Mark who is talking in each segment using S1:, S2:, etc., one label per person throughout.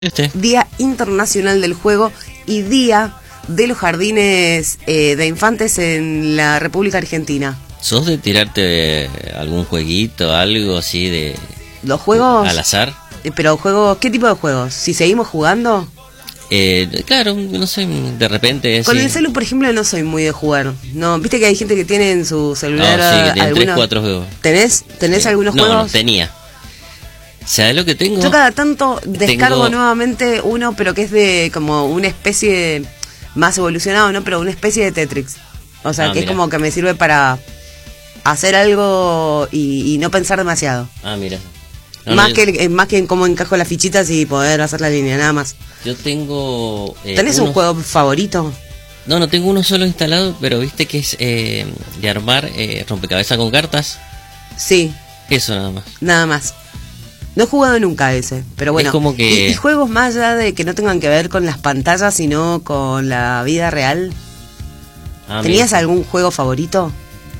S1: Día Internacional del Juego y Día de los Jardines de Infantes en la República Argentina.
S2: ¿Sos de tirarte algún jueguito, algo así de...
S1: ¿Los juegos?
S2: Al azar.
S1: Pero juegos, ¿qué tipo de juegos? Si seguimos jugando...
S2: claro, no sé, de repente...
S1: Con
S2: sí.
S1: el celu, por ejemplo, no soy muy de jugar. No, viste que hay gente que tiene en su celular...
S2: sí, que tiene
S1: algunos...
S2: 3, 4 juegos.
S1: ¿Tenés
S2: Sí.
S1: algunos juegos?
S2: No, tenía. ¿Sabes lo que tengo?
S1: Yo cada tanto descargo nuevamente uno, pero que es de como una especie más evolucionado, ¿no? Pero una especie de Tetris. O sea, que
S2: mira.
S1: es como que me sirve para hacer algo y no pensar demasiado.
S2: Mira.
S1: Más que en cómo encajo las fichitas y poder hacer la línea, nada más.
S2: Yo tengo...
S1: ¿Tenés un juego favorito?
S2: No tengo uno solo instalado, pero viste que es de armar rompecabezas con cartas.
S1: Sí.
S2: Eso nada más.
S1: Nada más. No he jugado nunca ese, pero bueno.
S2: Es como que...
S1: ¿Y juegos más allá de que no tengan que ver con las pantallas, sino con la vida real? ¿Tenías
S2: mira.
S1: algún juego favorito?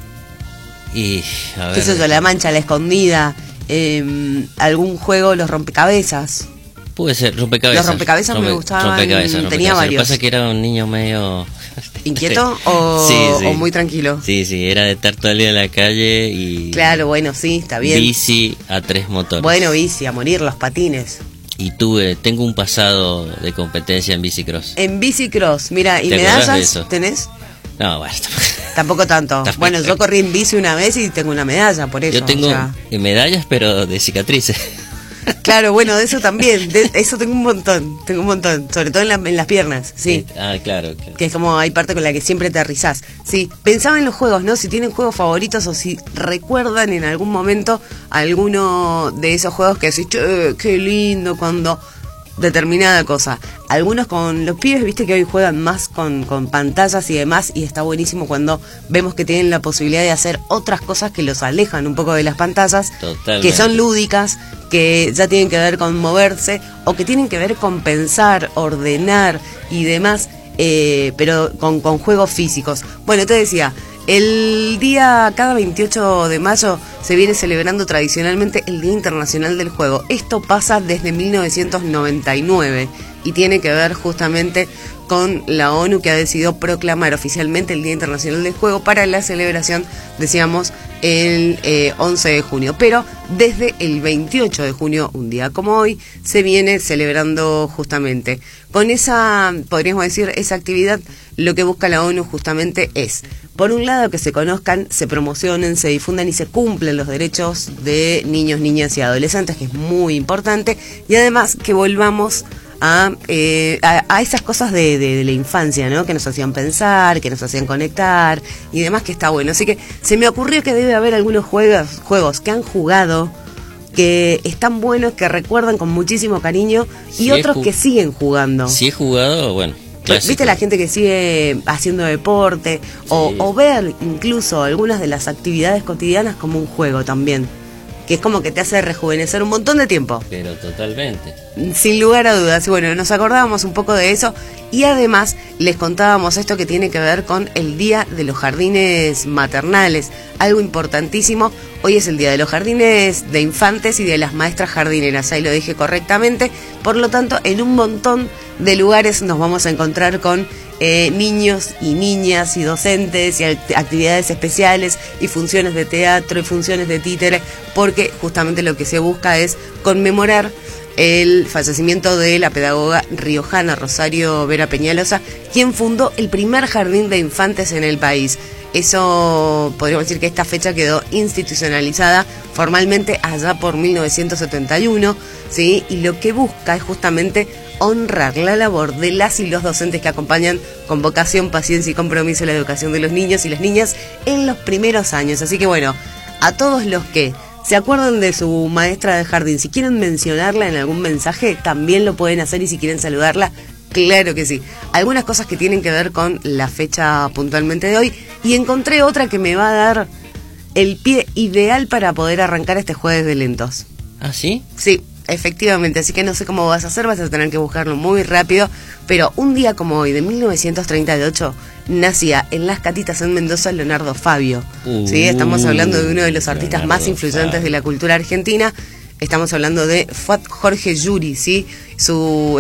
S2: Y, a ver...
S1: ¿Qué sé yo, La Mancha, La Escondida? ¿Algún juego, Los Rompecabezas?
S2: Puede ser, rompecabezas.
S1: Los rompecabezas me gustaban, tenía varios.
S2: Lo que pasa es que era un niño medio...
S1: ¿Inquieto o,
S2: sí.
S1: o muy tranquilo?
S2: Sí, era de estar todo el día en la calle y...
S1: Claro, bueno, sí, está bien.
S2: Bici a 3 motores.
S1: Bueno, bici, a morir, los patines.
S2: Y tengo un pasado de competencia en bicicross.
S1: En bicicross, mira, ¿y
S2: ¿Te acordás de
S1: medallas
S2: eso?
S1: tenés?
S2: No, bueno...
S1: Tampoco tanto. Bueno, yo corrí en bici una vez y tengo una medalla por eso.
S2: Yo tengo medallas, pero de cicatrices.
S1: Claro, bueno, de eso también. De eso tengo un montón. Sobre todo en las piernas, sí.
S2: Claro.
S1: Que es como hay parte con la que siempre te arrizás. Sí, pensaba en los juegos, ¿no? Si tienen juegos favoritos o si recuerdan en algún momento alguno de esos juegos que decís, che, qué lindo cuando... determinada cosa. Algunos con los pibes, viste que hoy juegan más con pantallas y demás, y está buenísimo cuando vemos que tienen la posibilidad de hacer otras cosas que los alejan un poco de las pantallas.
S2: Totalmente.
S1: Que son lúdicas, que ya tienen que ver con moverse o que tienen que ver con pensar, ordenar y demás, pero con juegos físicos. Bueno, te decía, cada 28 de mayo se viene celebrando tradicionalmente el Día Internacional del Juego. Esto pasa desde 1999 y tiene que ver justamente con la ONU, que ha decidido proclamar oficialmente el Día Internacional del Juego para la celebración, decíamos, el 11 de junio. Pero desde el 28 de junio, un día como hoy, se viene celebrando justamente. Con esa, podríamos decir, esa actividad, lo que busca la ONU justamente es, por un lado, que se conozcan, se promocionen, se difundan y se cumplen los derechos de niños, niñas y adolescentes, que es muy importante, y además que volvamos a esas cosas de la infancia, ¿no? Que nos hacían pensar, que nos hacían conectar y demás, que está bueno. Así que se me ocurrió que debe haber algunos juegos que han jugado, que están buenos, que recuerdan con muchísimo cariño, y otros que siguen jugando.
S2: Si he jugado, bueno, clásico.
S1: ¿Viste la gente que sigue haciendo deporte?
S2: Sí.
S1: O ver incluso algunas de las actividades cotidianas como un juego también, que es como que te hace rejuvenecer un montón de tiempo.
S2: Pero totalmente.
S1: Sin lugar a dudas. Bueno, nos acordábamos un poco de eso y además les contábamos esto que tiene que ver con el Día de los Jardines Maternales, algo importantísimo. Hoy es el Día de los Jardines de Infantes y de las Maestras Jardineras, ahí lo dije correctamente. Por lo tanto, en un montón de lugares nos vamos a encontrar con niños y niñas y docentes y actividades especiales y funciones de teatro y funciones de títere, porque justamente lo que se busca es conmemorar el fallecimiento de la pedagoga riojana Rosario Vera Peñalosa, quien fundó el primer jardín de infantes en el país. Eso, podríamos decir que esta fecha quedó institucionalizada formalmente allá por 1971, ¿sí? Y lo que busca es justamente honrar la labor de las y los docentes que acompañan con vocación, paciencia y compromiso la educación de los niños y las niñas en los primeros años. Así que bueno, a todos los que se acuerdan de su maestra de jardín, si quieren mencionarla en algún mensaje, también lo pueden hacer, y si quieren saludarla, claro que sí. Algunas cosas que tienen que ver con la fecha puntualmente de hoy, y encontré otra que me va a dar el pie ideal para poder arrancar este jueves de lentos.
S2: ¿Ah, sí?
S1: Sí, efectivamente, así que no sé cómo vas a hacer, vas a tener que buscarlo muy rápido, pero un día como hoy, de 1938, nacía en Las Catitas, en Mendoza, Leonardo Fabio. ¿Sí? Estamos hablando de uno de los artistas más influyentes de la cultura argentina. Estamos hablando de Fuad Jorge Yuri, ¿sí? Su